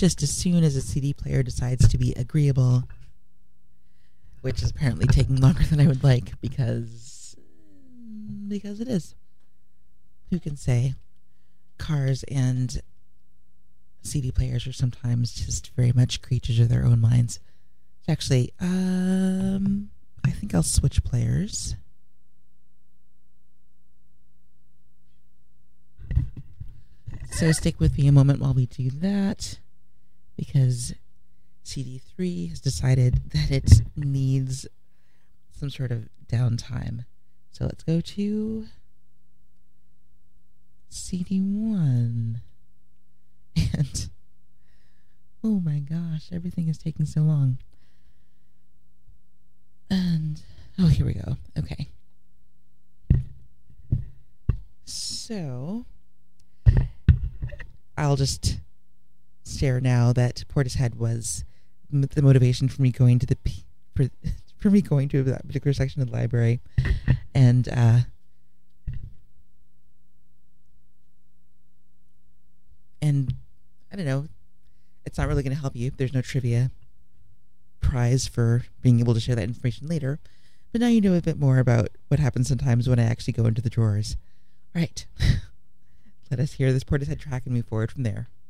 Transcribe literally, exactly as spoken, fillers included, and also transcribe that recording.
just as soon as a C D player decides to be agreeable, which is apparently taking longer than I would like because because it is. Who can say? Cars and C D players are sometimes just very much creatures of their own minds. Actually, um, I think I'll switch players. So stick with me a moment while we do that, because C D three has decided that it needs some sort of downtime. So let's go to C D one. And, oh my gosh, everything is taking so long. And, oh, here we go. Okay. So, I'll just share now that Portishead was m- the motivation for me going to the P- for for me going to that particular section of the library, and uh, and I don't know, it's not really going to help you. There's no trivia prize for being able to share that information later, but now you know a bit more about what happens sometimes when I actually go into the drawers. All right. Let us hear this Portishead track and move forward from there.